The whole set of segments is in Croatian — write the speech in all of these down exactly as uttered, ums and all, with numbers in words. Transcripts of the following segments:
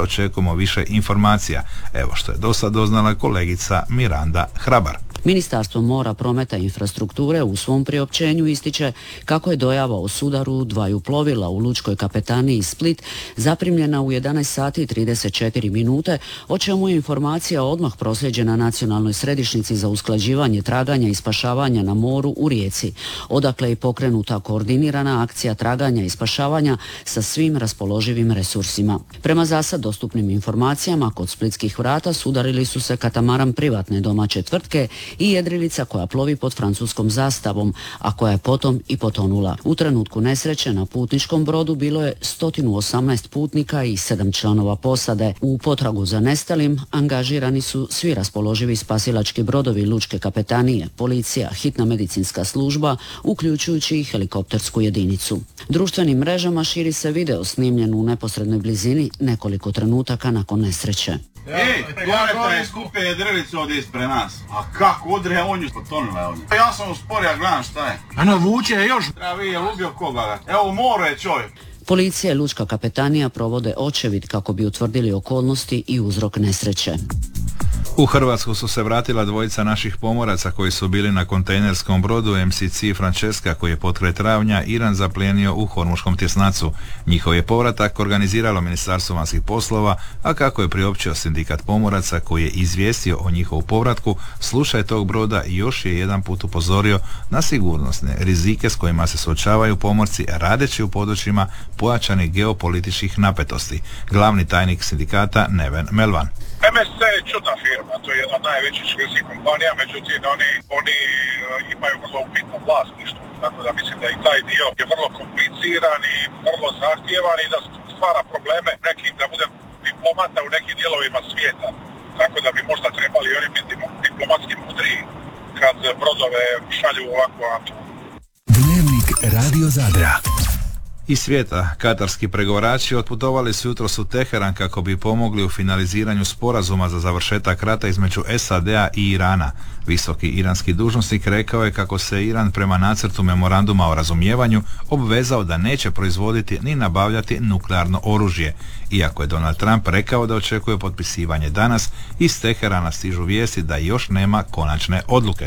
sutra očekujemo više informacija. Evo što je do sad doznala kolegica Miranda Hrabar. Ministarstvo mora, prometa i infrastrukture u svom priopćenju ističe kako je dojava o sudaru dvaju plovila u lučkoj kapetaniji Split zaprimljena u jedanaest sati i trideset četiri minute, o čemu je informacija odmah proslijeđena Nacionalnoj središnjici za usklađivanje traganja i spašavanja na moru u Rijeci, odakle je pokrenuta koordinirana akcija traganja i spašavanja sa svim raspoloživim resursima. Prema zasad dostupnim informacijama, kod splitskih vrata sudarili su se katamaran privatne domaće tvrtke i jedrilica koja plovi pod francuskom zastavom, a koja je potom i potonula. U trenutku nesreće na putničkom brodu bilo je sto osamnaest putnika i sedam članova posade. U potragu za nestalim angažirani su svi raspoloživi spasilački brodovi lučke kapetanije, policija, hitna medicinska služba, uključujući i helikoptersku jedinicu. Društvenim mrežama širi se video snimljen u neposrednoj blizini nekoliko trenutaka nakon nesreće. Ej, gore je skupe jedrilicu ovdje ispred nas. A kako udre on ju potonula ovdje. Ja sam usporio, ja gledam šta je. Ano vuče još. Treba vi je ubio koga. Evo u moru je čovjek. Policija i lučka kapetanija provode očevid kako bi utvrdili okolnosti i uzrok nesreće. U Hrvatsku su se vratila dvojica naših pomoraca koji su bili na kontejnerskom brodu M C C Francesca koji je potkraj travnja Iran zaplijenio u Hormuškom tjesnacu. Njihov je povratak organiziralo Ministarstvo vanjskih poslova, a kako je priopćio sindikat pomoraca koji je izvijestio o njihovu povratku, slušaj tog broda još je jedan put upozorio na sigurnosne rizike s kojima se suočavaju pomorci radeći u područjima pojačanih geopolitičkih napetosti. Glavni tajnik sindikata Neven Melvan. M S C je čudna firma, to je jedna od najvećih švedskih kompanija, međutim oni, oni imaju vrlo upitno vlasništvo, tako da mislim da i taj dio je vrlo kompliciran i vrlo zahtjevan i da stvara probleme nekim, da bude diplomata u nekim dijelovima svijeta, tako da bi možda trebali oni biti diplomatski mudriji kad brodove šalju ovakvu avantu. Dnevnik Radio Zadra. Iz svijeta, katarski pregovarači otputovali su jutros u Teheran kako bi pomogli u finaliziranju sporazuma za završetak rata između S A D-a i Irana. Visoki iranski dužnosnik rekao je kako se Iran prema nacrtu memoranduma o razumijevanju obvezao da neće proizvoditi ni nabavljati nuklearno oružje. Iako je Donald Trump rekao da očekuje potpisivanje danas, iz Teherana stižu vijesti da još nema konačne odluke.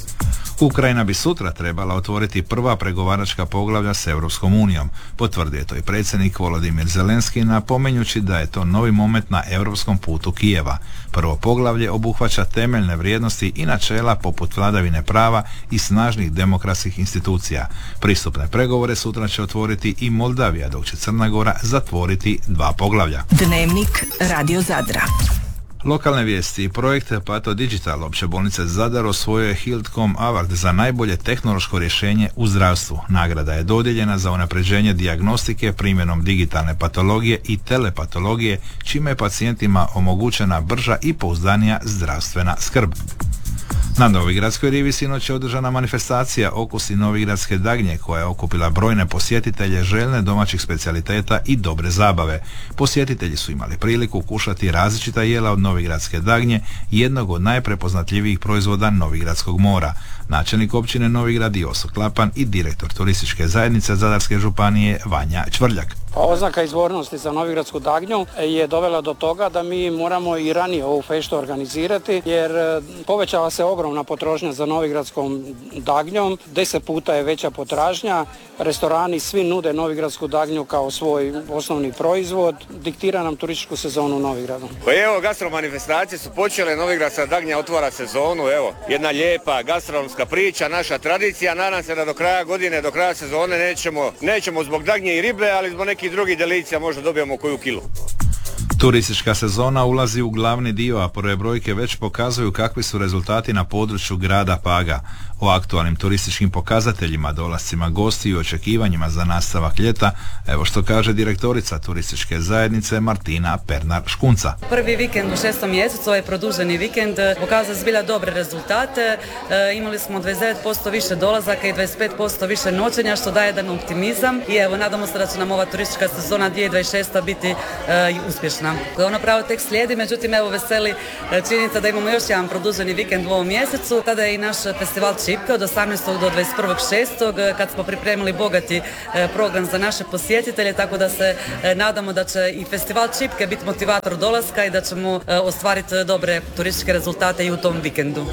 Ukrajina bi sutra trebala otvoriti prva pregovaračka poglavlja s Europskom unijom, potvrdio je to i predsjednik Volodimir Zelenski, napominjući da je to novi moment na europskom putu Kijeva. Prvo poglavlje obuhvaća temeljne vrijednosti i načela poput vladavine prava i snažnih demokratskih institucija. Pristupne pregovore sutra će otvoriti i Moldavija, dok će Crna Gora zatvoriti dva poglavlja. Dnevnik Radio Zadra. Lokalne vijesti. Projekt Pato Digital opće bolnice Zadar osvojio je Hildcom Award za najbolje tehnološko rješenje u zdravstvu. Nagrada je dodijeljena za unapređenje dijagnostike primjenom digitalne patologije i telepatologije, čime je pacijentima omogućena brža i pouzdanija zdravstvena skrb. Na Novigradskoj rivi sinoć je održana manifestacija Okusi Novigradske dagnje koja je okupila brojne posjetitelje željne domaćih specijaliteta i dobre zabave. Posjetitelji su imali priliku kušati različita jela od Novigradske dagnje, jednog od najprepoznatljivijih proizvoda Novigradskog mora. Načelnik općine Novigrad Joso Klapan i direktor turističke zajednice Zadarske županije Vanja Čvrljak. Oznaka izvornosti za Novigradsku dagnju je dovela do toga da mi moramo i ranije ovu feštu organizirati, jer povećala se ogromna potrošnja za Novigradskom dagnjom, deset puta je veća potražnja, restorani svi nude Novigradsku dagnju kao svoj osnovni proizvod, diktira nam turističku sezonu u Novigradu. Pa evo, gastromanifestacije su počele, Novigradska dagnja otvara sezonu, evo, jedna lijepa gastronomska priča, naša tradicija, nadam se da do kraja godine, do kraja sezone nećemo, nećemo zbog dagnje i ribe, ali zbog nekih drugih delicija možda dobijemo koju kilu. Turistička sezona ulazi u glavni dio, a prve brojke već pokazuju kakvi su rezultati na području grada Paga. O aktualnim turističkim pokazateljima, dolascima gosti i očekivanjima za nastavak ljeta, evo što kaže direktorica turističke zajednice Martina Pernar-Škunca. Prvi vikend u šestom mjesecu, ovaj produženi vikend, pokazao zbilja dobre rezultate. E, imali smo dvadeset devet posto više dolazaka i dvadeset pet posto više noćenja, što daje jedan optimizam. I evo, nadamo se da će nam ova turistička sezona dvije tisuće dvadeset šesta biti e, uspješna. dana. Ono pravo tek slijedi, međutim evo veseli činjenica da imamo još jedan produženi vikend u ovom mjesecu. Tada je i naš festival Čipke od osamnaestog do dvadeset prvog šestog kad smo pripremili bogati program za naše posjetitelje, tako da se nadamo da će i festival Čipke biti motivator dolaska i da ćemo ostvariti dobre turističke rezultate i u tom vikendu.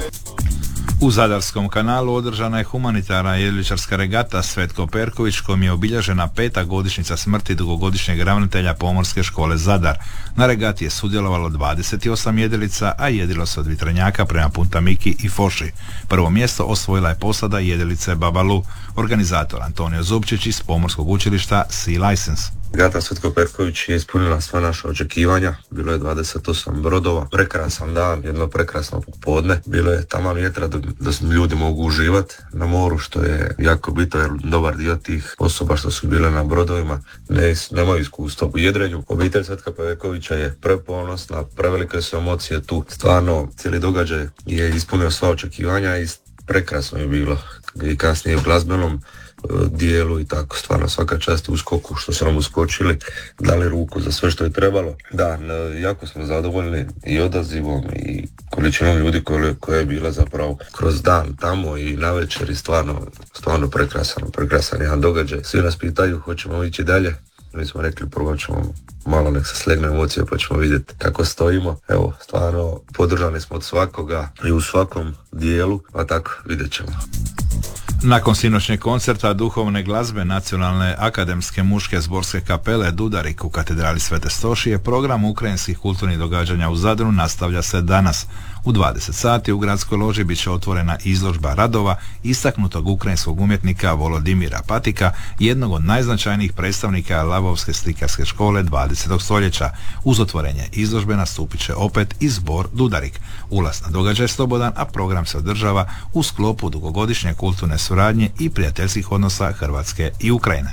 U Zadarskom kanalu održana je humanitarna jedriličarska regata Svetko Perković, kojom je obilježena peta godišnjica smrti dugogodišnjeg ravnatelja Pomorske škole Zadar. Na regati je sudjelovalo dvadeset osam jedrilica, a jedrilo se od Vitrenjaka prema Punta Miki i Foši. Prvo mjesto osvojila je posada jedrilice Babalu. Organizator Antonio Zupčić iz Pomorskog učilišta Sea License. Regata Svetko Perković je ispunila sva naša očekivanja, bilo je dvadeset osam brodova, prekrasan dan, jedno prekrasno popodne, bilo je taman vjetra da, da ljudi mogu uživati na moru, što je jako bitno jer dobar dio tih osoba što su bile na brodovima ne, nemaju iskustva u jedrenju. Obitelj Svetka Perkovića je preponosna, prevelike su emocije tu, stvarno cijeli događaj je ispunio sva očekivanja i prekrasno je bilo i kasnije u glazbenom dijelu i tako, stvarno svaka čast u skoku što su nam uskočili, dali ruku za sve što je trebalo. Da, jako smo zadovoljni i odazivom i količinom ljudi koje, koje je bila zapravo kroz dan tamo i navečer i stvarno, stvarno prekrasan, prekrasan jedan događaj. Svi nas pitaju hoćemo ići dalje, mi smo rekli prvo ćemo malo nek se slegne emocije pa ćemo vidjeti kako stojimo. Evo, stvarno podržani smo od svakoga i u svakom dijelu, pa tako vidjet ćemo. Nakon sinoćnjeg koncerta duhovne glazbe Nacionalne akademske muške zborske kapele Dudarik u katedrali Svete Stošije, program ukrajinskih kulturnih događanja u Zadru nastavlja se danas. U dvadeset sati u gradskoj loži bit će otvorena izložba radova istaknutog ukrajinskog umjetnika Volodimira Patika, jednog od najznačajnijih predstavnika lavovske slikarske škole dvadesetog stoljeća. Uz otvorenje izložbe nastupit će opet i zbor Dudarik. Ulaz na događaj je slobodan, a program se održava u sklopu dugogodišnje kulturne suradnje i prijateljskih odnosa Hrvatske i Ukrajine.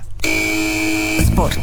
Sport.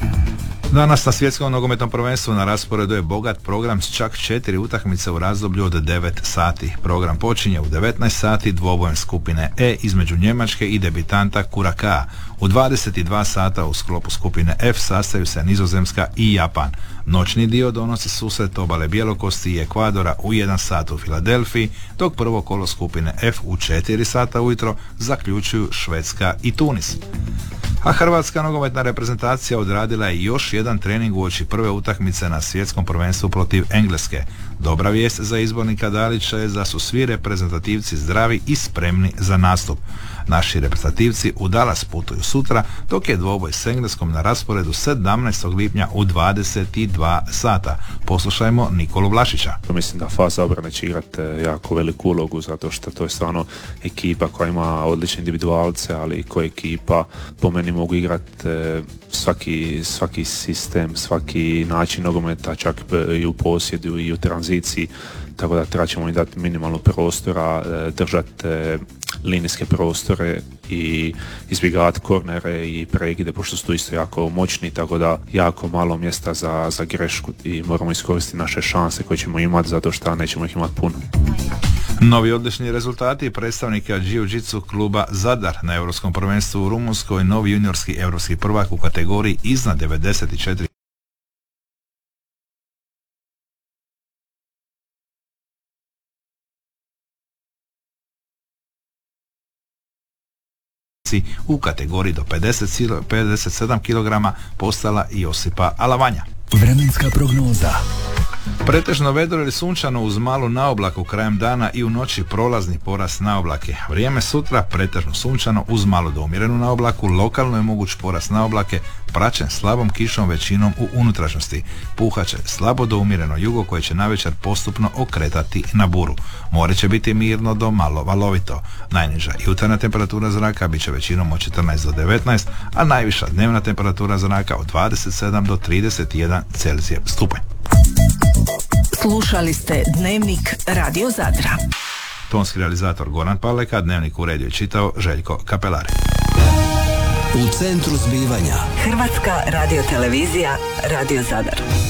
Danas na svjetskom nogometnom prvenstvu na rasporedu je bogat program s čak četiri utakmice u razdoblju od devet sati. Program počinje u devetnaest sati dvobojem skupine E između Njemačke i debitanta Curacao. U dvadeset dva sata u sklopu skupine F sastaju se Nizozemska i Japan. Noćni dio donosi susret obale Bjelokosti i Ekvadora u jedan sat u Filadelfiji, dok prvo kolo skupine F u četiri sata ujutro zaključuju Švedska i Tunis. A hrvatska nogometna reprezentacija odradila je još jedan trening uoči prve utakmice na svjetskom prvenstvu protiv Engleske. Dobra vijest za izbornika Dalića je da su svi reprezentativci zdravi i spremni za nastup. Naši reprezentativci u Dallas putuju sutra, dok je dvoboj s Engleskom na rasporedu sedamnaestog lipnja u dvadeset dva sata. Poslušajmo Nikolu Vlašića. Mislim da faza obrane će igrati jako veliku ulogu, zato što to je stvarno ekipa koja ima odlične individualce, ali i koja ekipa po meni mogu igrati svaki, svaki sistem, svaki način nogometa, čak i u posjedu i u tranziciji, tako da treba ćemo im dati minimalno prostora, držati linijske prostore i izbjegavati kornere i prekide, pošto su tu isto jako moćni, tako da jako malo mjesta za, za grešku i moramo iskoristiti naše šanse koje ćemo imati, zato što nećemo ih imati puno. Novi odlični rezultati predstavnika Jiu-Jitsu kluba Zadar na Europskom prvenstvu u Rumunjskoj, novi juniorski europski prvak u kategoriji iznad devedeset četiri u kategoriji do pedeset sedam kilograma postala Josipa Alavanja. Vremenska prognoza. Pretežno vedro ili sunčano uz malu naoblaku krajem dana i u noći prolazni porast naoblake. Vrijeme sutra pretežno sunčano uz malo do umjerenu naoblaku, lokalno je moguć porast naoblake praćen slabom kišom većinom u unutrašnjosti. Puhaće slabo do umjereno jugo koje će navečer postupno okretati na buru. More će biti mirno do malo valovito. Najniža jutarnja temperatura zraka bit će većinom od četrnaest do devetnaest, a najviša dnevna temperatura zraka od dvadeset sedam do trideset jedan Celzijev stupanj. Slušali ste Dnevnik Radio Zadra. Tonski realizator Goran Paleka, Dnevnik uredio i čitao Željko Kapelari. U centru zbivanja Hrvatska radiotelevizija Radio Zadar.